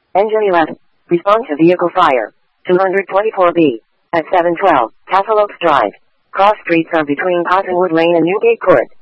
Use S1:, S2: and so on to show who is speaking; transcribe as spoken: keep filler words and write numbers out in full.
S1: Engine eleven. Respond to vehicle fire. two twenty-four B. At seven twelve, Castle Oaks Drive. Cross streets are between Cottonwood Lane and Newgate Court.